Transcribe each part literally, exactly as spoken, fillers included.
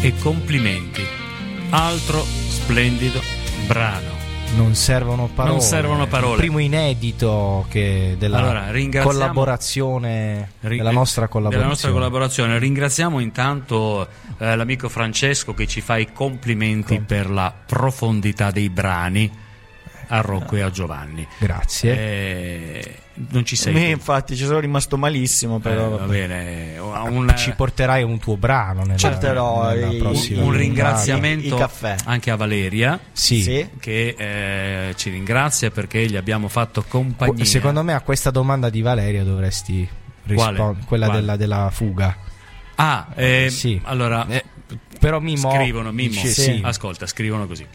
e complimenti. Altro splendido brano. Non servono parole. Non servono parole. Il primo inedito che della allora, collaborazione, ring- della nostra collaborazione. Della nostra collaborazione. Ringraziamo intanto eh, l'amico Francesco che ci fa i complimenti Com- per la profondità dei brani a Rocco e a Giovanni. Grazie. Eh, non ci sei. Me, infatti, ci sono rimasto malissimo. Però eh, va bene. Un, ci porterai un tuo brano nella, certerò nella i, prossima. Un ringraziamento i, i caffè. anche a Valeria, sì, sì. che eh, ci ringrazia perché gli abbiamo fatto compagnia. Secondo me a questa domanda di Valeria dovresti rispondere, quella della, della fuga. Ah, eh, sì. Allora, eh, però Mimo scrivono, Mimo, dice, sì. sì. Ascolta, scrivono così.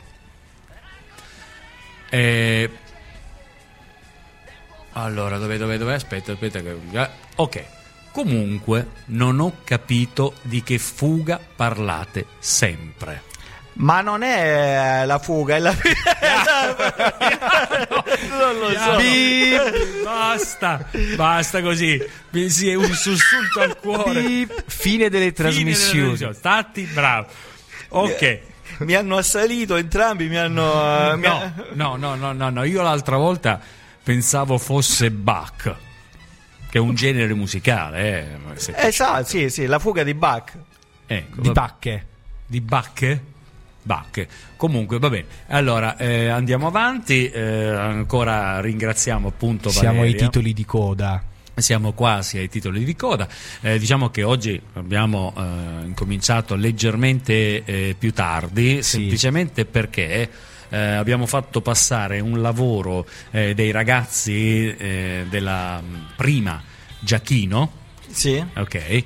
Eh, allora, dove, dove, dove? Aspetta, aspetta. Che... Ok. Comunque, non ho capito di che fuga parlate sempre. Ma non è la fuga, è la non lo so. Beep. Basta, basta così. Sì, è un sussulto al cuore. Beep. Fine delle trasmissioni. Fine Stati bravo. Ok. Mi hanno assalito entrambi, mi hanno. Uh, mi no, ha... no, no, no, no, no. Io l'altra volta pensavo fosse Bach, che è un genere musicale. Eh, esatto, sì, sì, la fuga di Bach. Ecco, di Bacche. Di Bacche? Bacche. Comunque, va bene. Allora, eh, andiamo avanti. Eh, ancora ringraziamo appunto Valeria. Siamo ai titoli di coda. Siamo quasi ai titoli di coda. Eh, diciamo che oggi abbiamo eh, incominciato leggermente eh, più tardi, sì. semplicemente perché eh, abbiamo fatto passare un lavoro eh, dei ragazzi eh, della prima Giachino. Sì. Ok.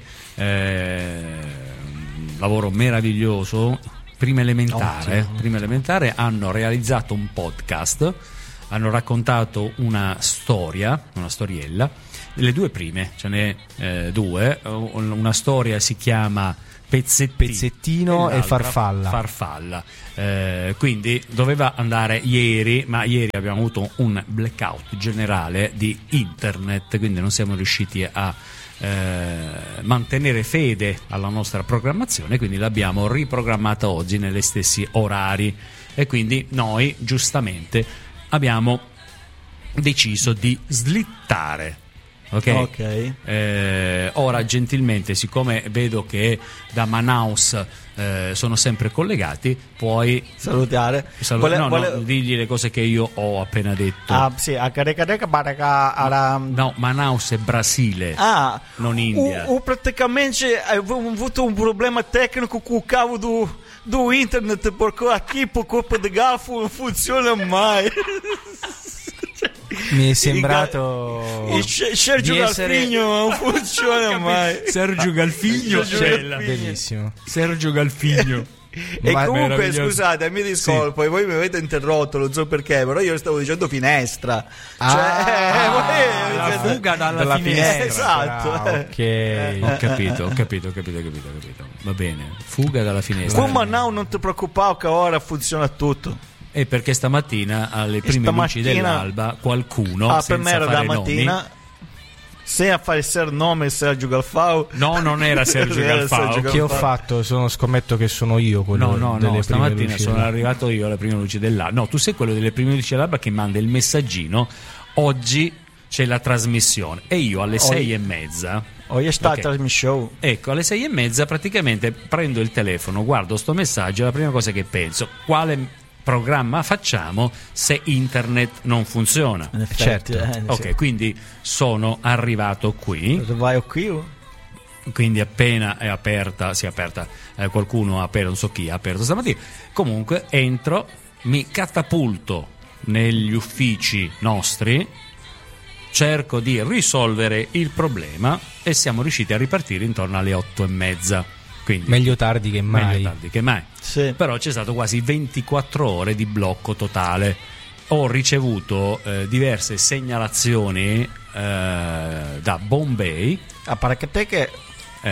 Eh, un lavoro meraviglioso. Prima elementare, prima elementare hanno realizzato un podcast, hanno raccontato una storia, una storiella. Le due prime, ce n'è eh, due. Una storia si chiama Pezzettino, Pezzettino e, e Farfalla. Farfalla. Eh, quindi doveva andare ieri, ma ieri abbiamo avuto un blackout generale di internet, quindi non siamo riusciti a eh, mantenere fede alla nostra programmazione, quindi l'abbiamo riprogrammata oggi negli stessi orari e quindi noi giustamente abbiamo deciso di slittare. Ok, okay. Eh, ora gentilmente, siccome vedo che da Manaus eh, sono sempre collegati, puoi salutare. Salut- vole, no, vole... no, digli le cose che io ho appena detto. Ah, sì, a Carecareca Baraca alla... No, Manaus è Brasile, ah, non India. O, o praticamente avevo avuto un problema tecnico com o cavo do, do internet, perché aqui por colpa de garfo non funziona mai. Mi è sembrato il, il Sergio essere... Galfigno non funziona mai. Sergio Galfigno, Sergio bellissimo. Sergio Galfigno. E ma comunque scusate, mi discolpo, sì. Voi mi avete interrotto, non so perché, però io stavo dicendo finestra. Ah, cioè, ah, la siete... fuga dalla, dalla finestra. finestra. Esatto. Ah, ok. Ho capito, ho capito, ho capito, ho capito, ho capito. Va bene. Fuga dalla finestra. Come no, non ti preoccupare che ora funziona tutto. E perché stamattina alle prime stamattina... luci dell'alba qualcuno ah, senza per me era fare da mattina nomi, se a fare il nome Sergio Galfao. No, non era Sergio Galfao. Che ho fatto? Sono, scommetto che sono io quello. No, no, delle no, stamattina luci sono dell'alba. arrivato io alle prime luci dell'alba. No, tu sei quello delle prime luci dell'alba che manda il messaggino. Oggi c'è la trasmissione e io alle sei e mezza. Oggi è stata okay. la show. Ecco, alle sei e mezza praticamente prendo il telefono, guardo sto messaggio e la prima cosa che penso, quale programma facciamo se internet non funziona? Effetti, certo. eh, Ok, sì. quindi sono arrivato qui. Vai qui. Quindi appena è aperta, si è aperta, eh, qualcuno ha aperto, non so chi ha aperto stamattina. Comunque entro, mi catapulto negli uffici nostri, cerco di risolvere il problema e siamo riusciti a ripartire intorno alle otto e mezza. Quindi, meglio tardi che mai. Meglio tardi che mai. Sì. Però c'è stato quasi ventiquattro ore di blocco totale. Ho ricevuto eh, diverse segnalazioni eh, da Bombay. A parte che Eh,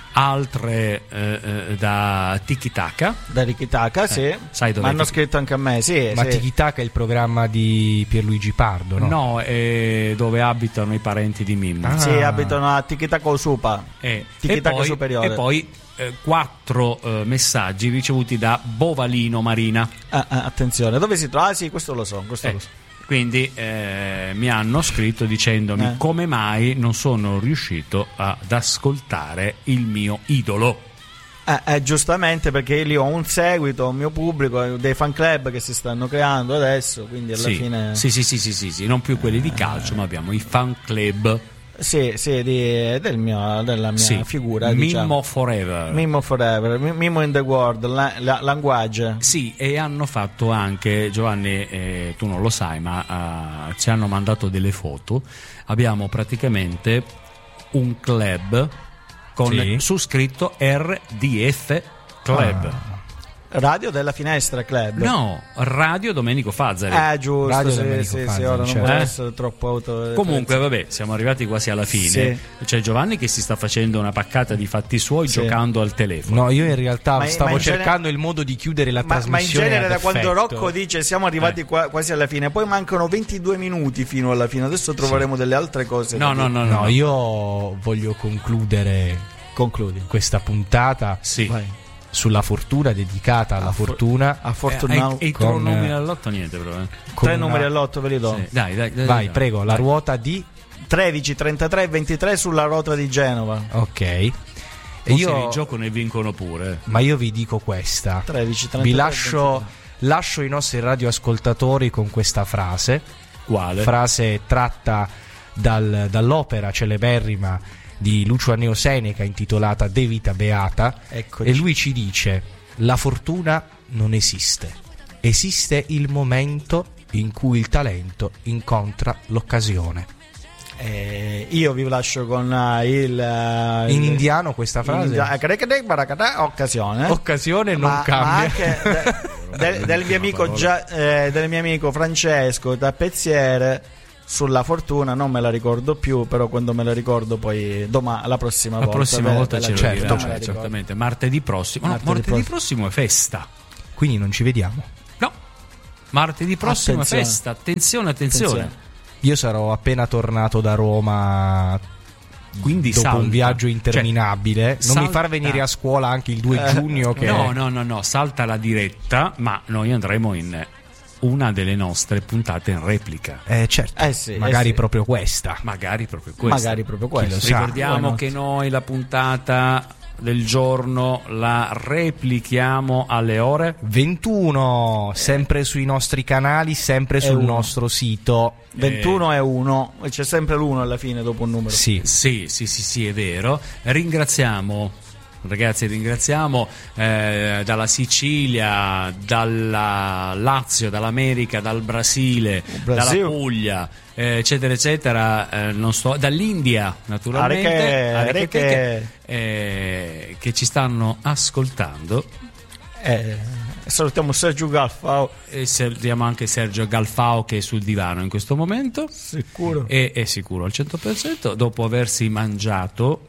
altre eh, eh, da Tiki Taka. Da Tiki Taka, sì. Eh, sai dove ma hanno Tiki... scritto anche a me, sì. Ma sì. Tiki Taka è il programma di Pierluigi Pardo, no? No, è dove abitano i parenti di Mimmo. Ah. Sì, abitano a Tiki Taka Supa. Eh, Tiki e Taka poi, superiore. E poi eh, quattro eh, messaggi ricevuti da Bovalino Marina. Ah, ah, attenzione, dove si trova? Ah, sì, questo lo so, questo Eh, lo so. Quindi eh, mi hanno scritto dicendomi Eh. come mai non sono riuscito ad ascoltare il mio idolo. Eh, eh, giustamente, perché io lì ho un seguito, un mio pubblico, dei fan club che si stanno creando adesso, quindi alla Sì, fine... sì, sì, sì, sì, sì, sì, non più quelli di calcio, ma abbiamo i fan club. Sì, sì, di- del mio, della mia Sì. figura, Mimmo diciamo. Forever. Mimmo Forever, Mi- Mimmo in the World, la, la, language. Sì, e hanno fatto anche, Giovanni, eh, tu non lo sai, ma eh, ci hanno mandato delle foto. Abbiamo praticamente un club con Sì. su scritto R D F Club. Ah. Radio della Finestra Club. No, Radio Domenico Fazzari. Eh, giusto, Radio sì, Domenico sì, sì, Fazzari, ora non certo. vuole Eh? essere troppo auto... Comunque, vabbè, siamo arrivati quasi alla fine. Sì. C'è Giovanni che si sta facendo una paccata di fatti suoi Sì. giocando al telefono. No, io in realtà Ma- stavo ma in cercando il modo di chiudere la Ma, ma in trasmissione. genere ad da quando effetto. Rocco dice siamo arrivati Eh. qua- quasi alla fine, poi mancano ventidue minuti fino alla fine, adesso troveremo delle altre cose. No, da no, dire. no, no. No, io voglio concludere Concludi. questa puntata Sì. Vai. sulla fortuna dedicata alla A for- fortuna. A Eh, Fortunao. e, e i con- tre numeri all'otto niente però. eh. con Tre una- numeri all'otto ve li do. Sì. Dai, dai, dai, Vai, dai. prego, la Dai. ruota di... tredici, trentatré e ventitré sulla rota di Genova. Ok. E O se io... ne giocano e vincono pure. Ma io vi dico questa. tredici, trentatré Vi e lascio, ventitré. lascio i nostri radioascoltatori con questa frase. Quale? Frase tratta dal- dall'opera celeberrima di Lucio Anneo Seneca intitolata De Vita Beata. Eccoci. E lui ci dice: la fortuna non esiste, esiste il momento in cui il talento incontra l'occasione. Eh, io vi lascio con eh, il eh, In il- indiano questa in frase? india- eh, barakata, occasione. Occasione non ma, cambia. ma anche de- del, del mio amico Gia- eh, del mio amico Francesco Tappezziere sulla fortuna, non me la ricordo più, però quando me la ricordo poi domani, la prossima La volta prossima ve- volta ve la ce lo dico, certo, dirà, me la ricordo. certamente. Martedì prossimo. No, Martedì martedì, prossimo. prossimo è festa. Quindi non ci vediamo. No, martedì prossimo Attenzione. è festa. Attenzione, attenzione. Attenzione. Io sarò appena tornato da Roma Quindi dopo salta. un viaggio interminabile. Cioè, non mi far salta. venire a scuola anche il due Eh, giugno che No, no, no, no, salta la diretta, ma noi andremo in una delle nostre puntate in replica. Eh, certo, Eh sì, magari eh sì. proprio questa. Magari proprio questa. Magari proprio Chi lo questo. sa. Ricordiamo Buono. che noi la puntata del giorno la replichiamo alle ore ventuno, sempre sui nostri canali, sempre sul uno. nostro sito. ventuno e uno, c'è sempre l'uno alla fine dopo un numero. Sì, Sì, sì, sì, sì, è vero. Ringraziamo, ragazzi, ringraziamo eh, dalla Sicilia, dalla Lazio, dall'America, dal Brasile, Brasil. dalla Puglia, eh, eccetera, eccetera. eh, non sto, dall'India, naturalmente, Areche- Areche- areche- eh, che ci stanno ascoltando. Eh, salutiamo Sergio Galfao, E salutiamo anche Sergio Galfao che è sul divano in questo momento. sicuro. E è sicuro al cento per cento dopo aversi mangiato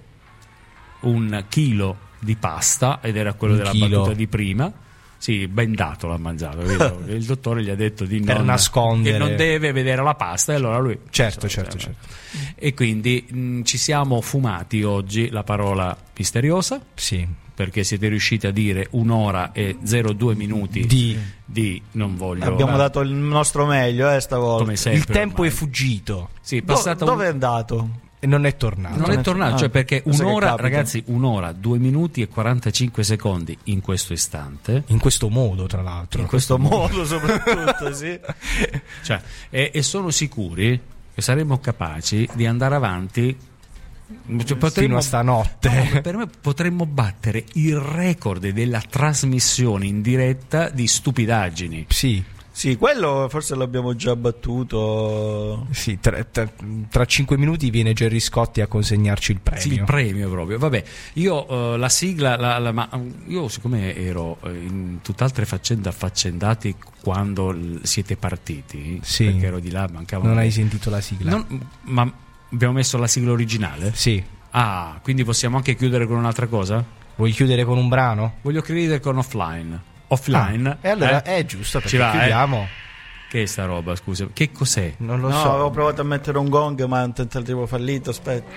un chilo di pasta, ed era quello Un della chilo. battuta di prima. Sì, ben dato l'ha mangiato, capito? Il dottore gli ha detto di Per non nascondere. che non deve vedere la pasta, e allora lui certo, certo, certo. e quindi mh, ci siamo fumati oggi la parola misteriosa, Sì. perché siete riusciti a dire un'ora e zero due minuti Di- di non voglio Abbiamo eh, dato il nostro meglio eh, stavolta. come sempre Il tempo ormai. è fuggito Sì, è Do- passata un- dove è andato? e non è tornato. non è tornato, Ah, cioè perché cosa che un'ora, capita. ragazzi, un'ora, due minuti e quarantacinque secondi in questo istante, In questo modo, tra l'altro. In questo modo soprattutto, sì. cioè, e, e sono sicuri che saremo capaci di andare avanti. Cioè, Fino a stanotte. no, per me potremmo battere il record della trasmissione in diretta di stupidaggini. Sì, Sì, quello forse l'abbiamo già battuto. sì, tra, tra, tra cinque minuti viene Gerry Scotti a consegnarci il premio. Sì, il premio proprio. Vabbè, io eh, la sigla, la, la- ma io siccome ero eh, in tutt'altre faccende affaccendati quando l- siete partiti, Sì. perché ero di là, mancavano. Non hai sentito la sigla? Non- ma abbiamo messo la sigla originale? Sì. Ah, quindi possiamo anche chiudere con un'altra cosa? Vuoi chiudere con un brano? Voglio chiudere con Offline. Offline. Ah, e allora eh? è giusto, perché Ci va, chiudiamo. Eh? Che è sta roba, scusa? Che cos'è? Non lo no, so. avevo provato a mettere un gong, ma è un tentativo fallito. Aspetta.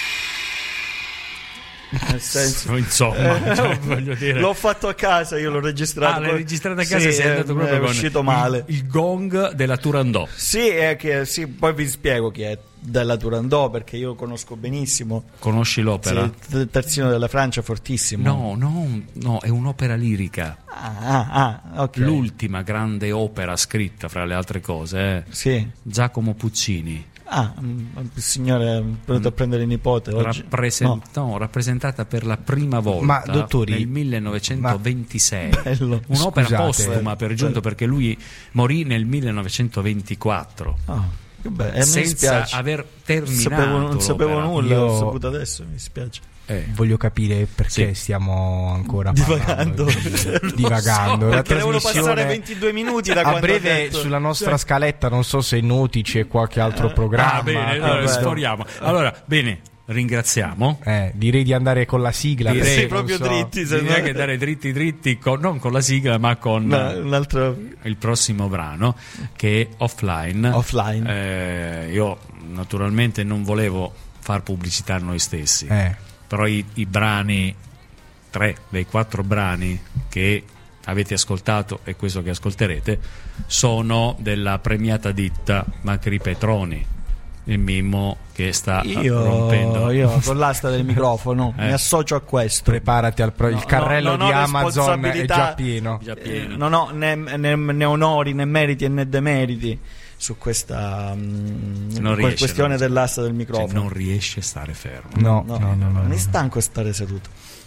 Nel senso, insomma, eh, cioè, voglio dire. L'ho fatto a casa, io l'ho registrato. Ah, l'hai con... registrato a casa sì, e sei andato proprio è con uscito il, male. Il gong della Turandot. Sì, è che, sì, poi vi spiego chi è della Turandot, perché io lo conosco benissimo. Conosci l'opera? Sì, il terzino della Francia, fortissimo. No, no, no, è un'opera lirica. Ah, ah, ah, ok. L'ultima grande opera scritta, fra le altre cose, eh? Sì. Giacomo Puccini. Ah, il signore è venuto a prendere il nipote oggi. Rappresent- no. no, rappresentata per la prima volta Ma, dottori, nel millenovecentoventisei. Bello. Un'opera Scusate, postuma, per giunto, perché lui morì nel millenovecentoventiquattro. Oh, che bello. Eh, mi senza dispiace. aver terminato. Sapevo, non sapevo l'opera. nulla, Io- l'ho saputo adesso, mi spiace. Eh. Voglio capire perché Sì. stiamo ancora Divagando. parlando. Divagando. La Perché devono trasmissione- passare ventidue minuti da A quando ho breve detto. sulla nostra scaletta, non so se noti c'è qualche altro programma. Ah, bene, allora vabbè. sforiamo. Allora, bene, ringraziamo. Eh, direi di andare con la sigla. Direi- perché Sì, proprio non so- dritti. se Direi no- che dare dritti dritti, con- non con la sigla, ma con No, un altro il prossimo brano, che è Offline. offline. Eh, io naturalmente non volevo far pubblicità a noi stessi, Eh, però i, i brani, tre dei quattro brani che avete ascoltato e questo che ascolterete, sono della premiata ditta Macri Petroni, il mimo che sta Io, rompendo. io con l'asta del microfono Eh. mi associo a questo. preparati al pro- il No, carrello no, non di ho Amazon è responsabilità. già pieno. Già pieno. Eh, non ho né, né- né onori né meriti né demeriti su questa mm, Non que- riesce, questione non- dell'asta del Cioè, microfono. non riesce a stare fermo. No, no, no, no, no. Mi stanco stare seduto.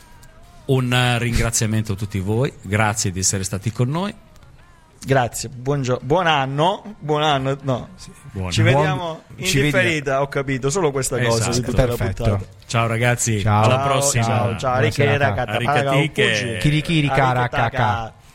Un eh, ringraziamento a tutti voi, grazie di essere stati con noi. Grazie, buongio- buon anno, buon anno, no. Buon Ci anno. vediamo in ci differita, ho capito, solo questa cosa Esatto. di tutta Perfetto. la puntata. Ciao ragazzi, Ciao. alla Ciao, prossima. ciao, ciao, Buona serata. Ricchera, Aricatiche. Catapara, Kirikiri, cara, caca.